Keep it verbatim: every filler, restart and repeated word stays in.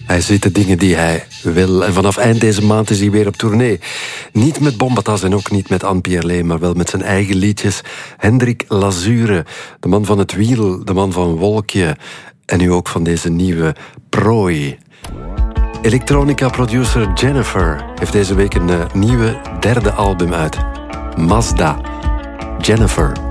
Hij ziet de dingen die hij wil. En vanaf eind deze maand is hij weer op tournee. Niet met Bombatas en ook niet met Anne Pierlet, maar wel met zijn eigen liedjes. Hendrik Lazure, de man van het wiel, de man van Wolkje. En nu ook van deze nieuwe Prooi. Elektronica-producer Jennifer heeft deze week een uh, nieuwe derde album uit. Mazda. Jennifer.